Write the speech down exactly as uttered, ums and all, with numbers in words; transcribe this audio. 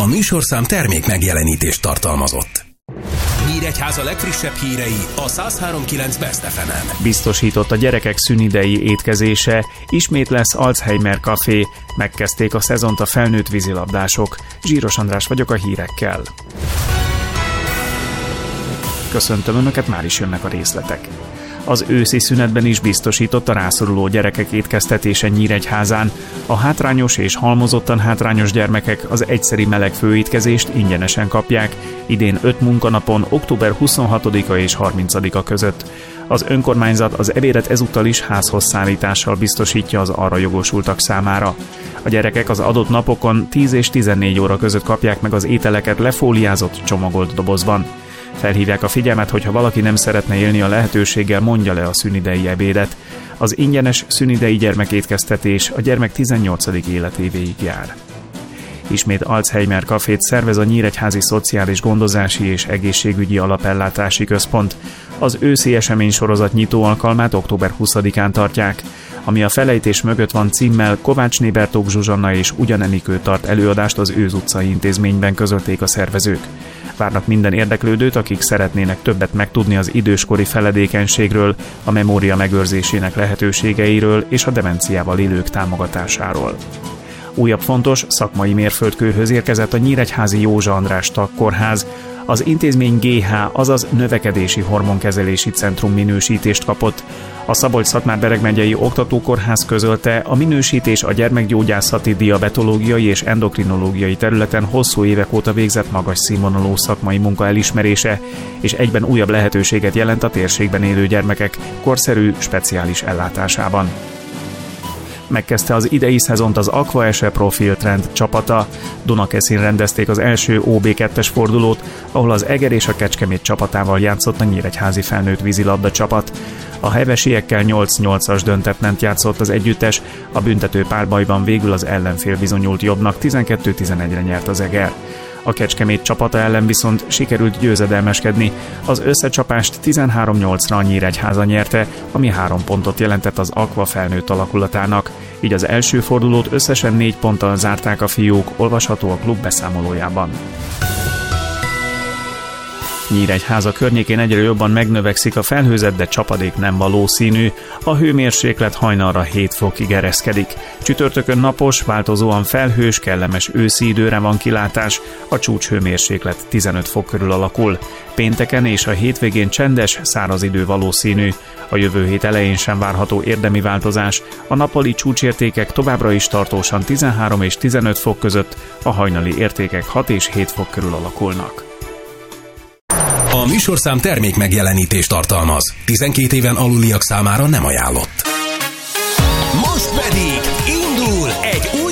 műsorszám termék megjelenítést tartalmazott. Nyíregyháza legfrissebb hírei a száz három kilenc Best ef emen. Biztosított a gyerekek szünidei étkezése, ismét lesz Alzheimer Café, megkezdték a szezont a felnőtt vízilabdások. Zsíros András vagyok a hírekkel. Köszöntöm Önöket, már is jönnek a részletek. Az őszi szünetben is biztosított a rászoruló gyerekek étkeztetése Nyíregyházán. A hátrányos és halmozottan hátrányos gyermekek az egyszeri meleg főétkezést ingyenesen kapják, idén öt munkanapon október huszonhatodika és harmincadika között. Az önkormányzat az ebédet ezúttal is házhoz szállítással biztosítja az arra jogosultak számára. A gyerekek az adott napokon tíz és tizennégy óra között kapják meg az ételeket lefóliázott, csomagolt dobozban. Felhívják a figyelmet, hogyha valaki nem szeretne élni a lehetőséggel, mondja le a szünidei ebédet. Az ingyenes szünidei gyermekétkeztetés a gyermek tizennyolcadik életévéig jár. Ismét Alzheimer Cafét szervez a Nyíregyházi Szociális Gondozási és Egészségügyi Alapellátási Központ. Az őszi eseménysorozat nyitó alkalmát október huszadikán tartják. Ami a felejtés mögött van címmel, Kovácsné Bertók Zsuzsanna és Ugyanenikő tart előadást az Őz utcai intézményben, közölték a szervezők. Várnak minden érdeklődőt, akik szeretnének többet megtudni az időskori feledékenységről, a memória megőrzésének lehetőségeiről és a demenciával élők támogatásáról. Újabb fontos szakmai mérföldkőhöz érkezett a Nyíregyházi Józsa András Tagkórház. Az intézmény gé há, azaz Növekedési Hormonkezelési Centrum minősítést kapott. A Szabolcs-Szatmár-Bereg megyei oktatókórház közölte, a minősítés a gyermekgyógyászati, diabetológiai és endokrinológiai területen hosszú évek óta végzett magas színvonalú szakmai munka elismerése, és egyben újabb lehetőséget jelent a térségben élő gyermekek korszerű, speciális ellátásában. Megkezdte az idei szezont az Aqua-Ese Profil Trend csapata. Dunakeszin rendezték az első ó bé kettes fordulót, ahol az Eger és a Kecskemét csapatával játszott a nyíregyházi felnőtt vízilabda csapat. A hevesiekkel nyolc nyolcas döntetlen játszott az együttes, a büntető párbajban végül az ellenfél bizonyult jobbnak, tizenkettő tizenegyre nyert az Eger. A Kecskemét csapata ellen viszont sikerült győzedelmeskedni, az összecsapást tizenhárom nyolcra a Nyíregyháza nyerte, ami három pontot jelentett az Aqua felnőtt alakulatának. Így az első fordulót összesen négy ponttal zárták a fiúk, olvasható a klub beszámolójában. Nyíregyháza környékén egyre jobban megnövekszik a felhőzet, de csapadék nem valószínű. A hőmérséklet hajnalra hét fokig ereszkedik. Csütörtökön napos, változóan felhős, kellemes őszi időre van kilátás, a csúcshőmérséklet tizenöt fok körül alakul. Pénteken és a hétvégén csendes, száraz idő valószínű. A jövő hét elején sem várható érdemi változás. A nappali csúcsértékek továbbra is tartósan tizenhárom és tizenöt fok között, a hajnali értékek hat és hét fok körül alakulnak. A műsorszám termék megjelenítést tartalmaz. tizenkét éven aluliak számára nem ajánlott. Most pedig indul egy új